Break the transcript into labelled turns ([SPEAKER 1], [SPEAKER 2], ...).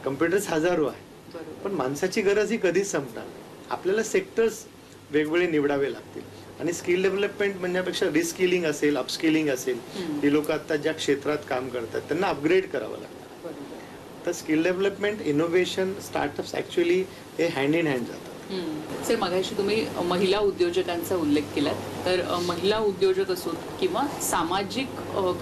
[SPEAKER 1] Computers हजारो आहे, पण माणसाची गरज ही कधीच संपणार नाही. आपल्याला सेक्टर्स वेगवेगळे निवडावे लागतील आणि स्किल डेव्हलपमेंट म्हणण्यापेक्षा रिस्किलिंग असेल, अपस्किलिंग असेल. ही लोक आता ज्या क्षेत्रात काम करतात त्यांना अपग्रेड करावं लागतं. तर skill development, innovation, startups actually हे हँड इन हँड जातात.
[SPEAKER 2] सर, मगाशी तुम्ही महिला उद्योजकांचा उल्लेख केलात, तर महिला उद्योजक असोत किंवा सामाजिक